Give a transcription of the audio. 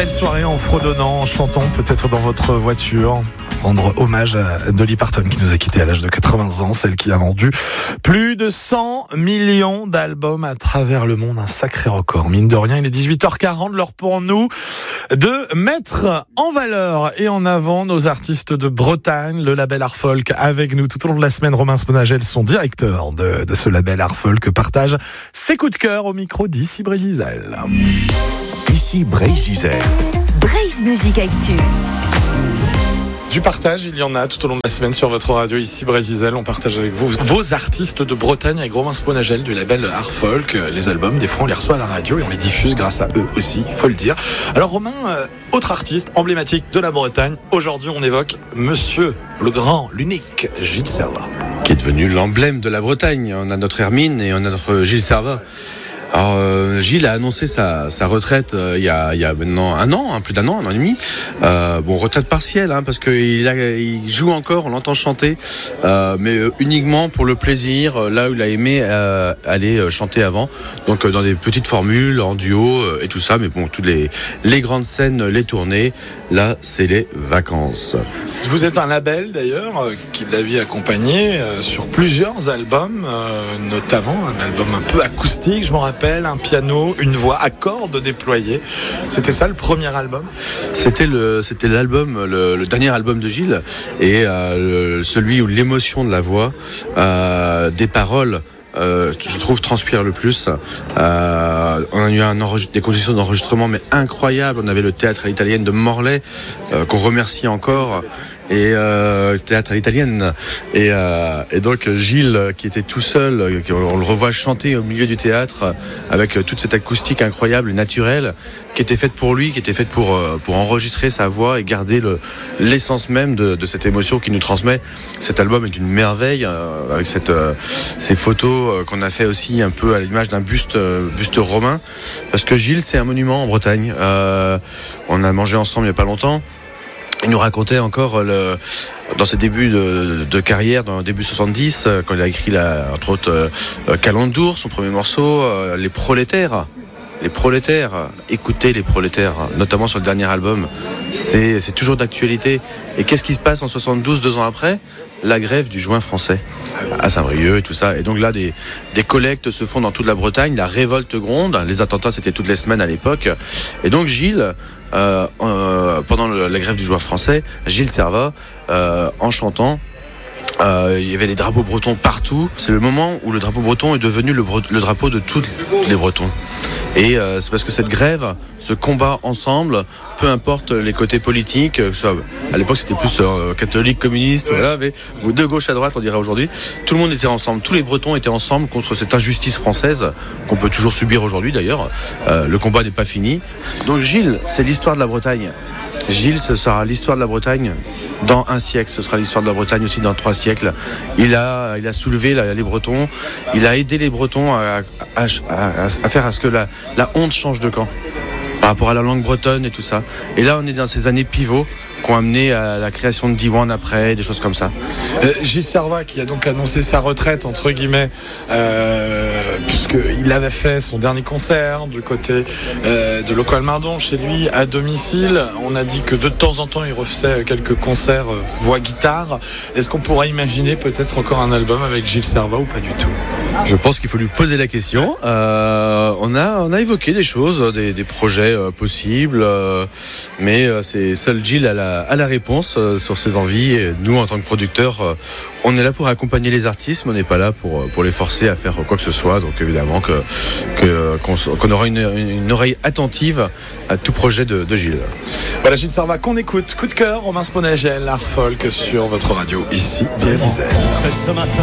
belle soirée en fredonnant, en chantant peut-être dans votre voiture. Rendre hommage à Dolly Parton qui nous a quittés à l'âge de 80 ans, celle qui a vendu plus de 100 millions d'albums à travers le monde, un sacré record. Mine de rien, il est 18h40, l'heure pour nous de mettre en valeur et en avant nos artistes de Bretagne, le label Art Folk avec nous tout au long de la semaine. Romain Sponagel, son directeur de ce label Art Folk, partage ses coups de cœur au micro d'Ici Brézizel. Ici Brézizel. Braise Musique Actu. Du partage, il y en a tout au long de la semaine sur votre radio ici Brézizel. On partage avec vous vos artistes de Bretagne avec Romain Sponagel du label Art Folk. Les albums, des fois on les reçoit à la radio et on les diffuse grâce à eux aussi, il faut le dire. Alors Romain, autre artiste emblématique de la Bretagne. Aujourd'hui on évoque monsieur le grand, l'unique Gilles Servat. Qui est devenu l'emblème de la Bretagne. On a notre Hermine et on a notre Gilles Servat. Alors Gilles a annoncé sa retraite il y a maintenant un an, plus d'un an, un an et demi. Retraite partielle, parce qu'il joue encore, on l'entend chanter, mais uniquement pour le plaisir, là où il a aimé aller chanter avant, donc dans des petites formules, en duo et tout ça. Mais bon, toutes les grandes scènes, les tournées, là c'est les vacances. Vous êtes un label d'ailleurs qui l'avait accompagné sur plusieurs albums, notamment un album un peu acoustique, je m'en rappelle. Un piano, une voix à cordes déployées. C'était ça le premier album ? C'était l'album, le dernier album de Gilles, et celui où l'émotion de la voix, des paroles, je trouve transpire le plus. On a eu des conditions d'enregistrement mais incroyables. On avait le théâtre à l'italienne de Morlaix, qu'on remercie encore. Et théâtre à l'italienne et donc Gilles qui était tout seul, on le revoit chanter au milieu du théâtre avec toute cette acoustique incroyable, naturelle, qui était faite pour lui, qui était faite pour enregistrer sa voix et garder l'essence même de cette émotion qu'il nous transmet. Cet album est une merveille, avec ces photos qu'on a fait aussi un peu à l'image d'un buste romain, parce que Gilles c'est un monument en Bretagne. On a mangé ensemble il n'y a pas longtemps. Il nous racontait encore dans ses débuts de carrière, dans le début 70, quand il a écrit entre autres Calendour, son premier morceau, Les Prolétaires. Les Prolétaires, écoutez les Prolétaires, notamment sur le dernier album, c'est toujours d'actualité. Et qu'est-ce qui se passe en 72, 2 ans après ? La grève du joint français à Saint-Brieuc et tout ça. Et donc là, des collectes se font dans toute la Bretagne, la révolte gronde, les attentats c'était toutes les semaines à l'époque. Et donc Gilles, pendant la grève du joint français, Gilles Servat, en chantant, il y avait les drapeaux bretons partout. C'est le moment où le drapeau breton est devenu le drapeau de tous les Bretons. Et c'est parce que cette grève, ce combat ensemble, peu importe les côtés politiques, soit, à l'époque c'était plus catholique, communiste, voilà, mais de gauche à droite on dirait aujourd'hui, tout le monde était ensemble, tous les Bretons étaient ensemble contre cette injustice française qu'on peut toujours subir aujourd'hui d'ailleurs. Le combat n'est pas fini. Donc Gilles, c'est l'histoire de la Bretagne. Gilles, ce sera l'histoire de la Bretagne dans un siècle, ce sera l'histoire de la Bretagne aussi dans 3 siècles. Il a soulevé les Bretons, il a aidé les Bretons à faire à ce que la honte change de camp par rapport à la langue bretonne et tout ça. Et là, on est dans ces années pivots qui ont amené à la création de Diwan après, des choses comme ça. Gilles Servat qui a donc annoncé sa retraite, entre guillemets, puisqu'il avait fait son dernier concert du côté de Local Mardon, chez lui, à domicile. On a dit que de temps en temps, il refaisait quelques concerts voix-guitare. Est-ce qu'on pourrait imaginer peut-être encore un album avec Gilles Servat ou pas du tout ? Je pense qu'il faut lui poser la question. On a évoqué des choses, des projets possibles, mais c'est seul Gilles à la réponse sur ses envies. Et nous, en tant que producteurs, on est là pour accompagner les artistes, mais on n'est pas là pour les forcer à faire quoi que ce soit. Donc évidemment qu'on aura une oreille attentive à tout projet de Gilles. Voilà Gilles Servat qu'on écoute. Coup de cœur, Romain Sponagel, Art Folk sur votre radio ici. Ce matin,